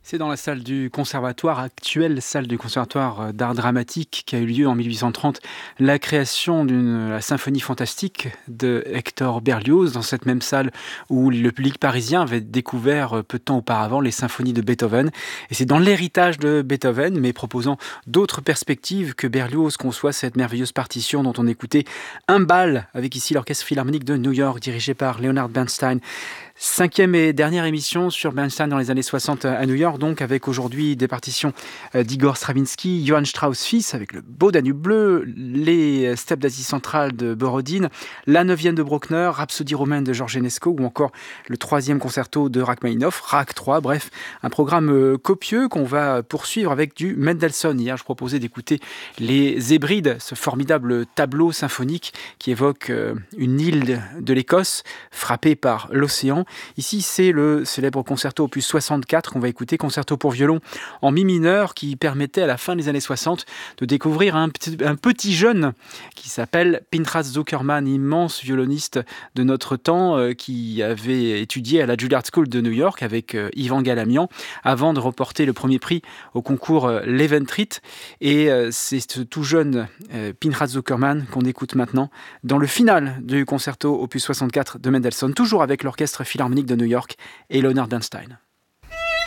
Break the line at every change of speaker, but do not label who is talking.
C'est dans la salle du conservatoire, actuelle salle du conservatoire d'art dramatique, qui a eu lieu en 1830, la création de la symphonie fantastique de Hector Berlioz, dans cette même salle où le public parisien avait découvert peu de temps auparavant les symphonies de Beethoven. Et c'est dans l'héritage de Beethoven, mais proposant d'autres perspectives, que Berlioz conçoit cette merveilleuse partition dont on écoutait un bal, avec ici l'Orchestre Philharmonique de New York, dirigé par Leonard Bernstein. 5e et dernière émission sur Bernstein dans les années 60 à New York, donc avec aujourd'hui des partitions d'Igor Stravinsky, Johann Strauss fils avec le beau Danube bleu, les steppes d'Asie centrale de Borodine, la 9e de Bruckner, Rhapsodie romaine de Georges Enesco ou encore le 3e concerto de Rachmaninoff, Rach 3, bref, un programme copieux qu'on va poursuivre avec du Mendelssohn. Hier, je proposais d'écouter les Hébrides, ce formidable tableau symphonique qui évoque une île de l'Écosse frappée par l'océan. Ici, c'est le célèbre concerto opus 64 qu'on va écouter, concerto pour violon en mi mineur, qui permettait à la fin des années 60 de découvrir un petit jeune qui s'appelle Pinchas Zuckerman, immense violoniste de notre temps, qui avait étudié à la Juilliard School de New York avec Ivan Galamian, avant de remporter le premier prix au concours Leventrit. Et c'est ce tout jeune Pinchas Zuckerman qu'on écoute maintenant dans le final du concerto opus 64 de Mendelssohn, toujours avec l'Orchestre Philharmonique de New York et Leonard Bernstein.